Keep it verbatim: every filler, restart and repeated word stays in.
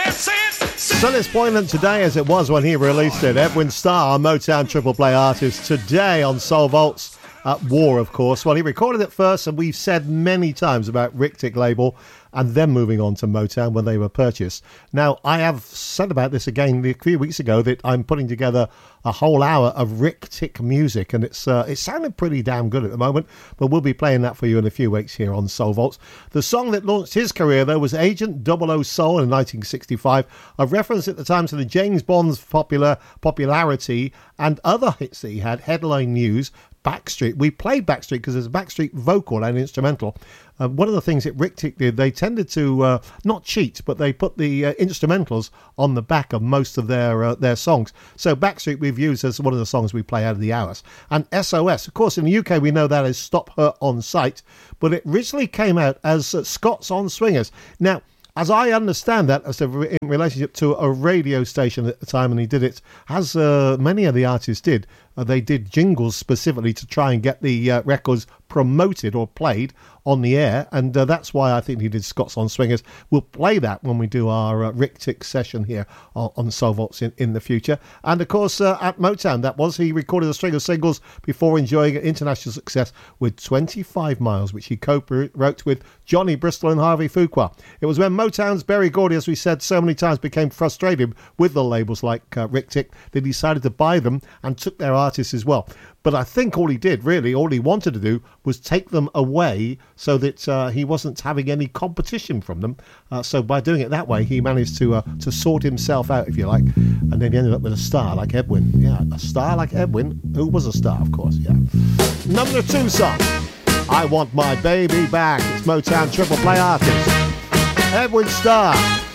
Still as poignant today as it was when he released it. Edwin Starr, Motown triple play artist, today on Soul Vaults at War, of course. Well, he recorded it first, and we've said many times about Rick-Tick label and then moving on to Motown when they were purchased. Now, I have said about this again a few weeks ago that I'm putting together a whole hour of Rick-Tick music, and it's uh, it's sounding pretty damn good at the moment, but we'll be playing that for you in a few weeks here on Soul Vaults. The song that launched his career, though, was Agent double O Soul in nineteen sixty-five, a reference at the time to the James Bond's popular popularity and other hits that he had, Headline News, Backstreet. We played Backstreet because there's a Backstreet vocal and instrumental. Uh, one of the things that Rick-Tick did, they tended to uh, not cheat, but they put the uh, instrumentals on the back of most of their uh, their songs. So Backstreet we've used as one of the songs we play out of the hours. And S O S, of course, in the U K we know that as Stop Her on Sight, but it originally came out as uh, Scots on Swingers. Now, as I understand that, as a, in relationship to a radio station at the time, and he did it, as uh, many of the artists did, uh, they did jingles specifically to try and get the uh, records promoted or played on the air, and uh, that's why I think he did Scots on Swingers. We'll play that when we do our uh, Rick-Tick session here on, on Soul Vaults in, in the future. And of course, uh, at Motown, that was, he recorded a string of singles before enjoying international success with twenty-five miles, which he co-wrote with Johnny Bristol and Harvey Fuqua. It was when Motown's Berry Gordy, as we said so many times, became frustrated with the labels like uh, Rick-Tick, they decided to buy them and took their artists as well. But I think all he did, really, all he wanted to do was take them away so that uh, he wasn't having any competition from them. Uh, so by doing it that way, he managed to uh, to sort himself out, if you like. And then he ended up with a star like Edwin. Yeah, a star like Edwin, who was a star, of course, yeah. Number two song, I Want My Baby Back. It's Motown triple play artist Edwin Starr.